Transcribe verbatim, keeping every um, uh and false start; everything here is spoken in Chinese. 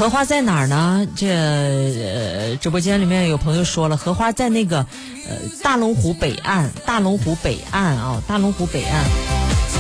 荷花在哪儿呢？这呃直播间里面有朋友说了，荷花在那个呃大龙湖北岸，大龙湖北岸啊，大龙湖北岸。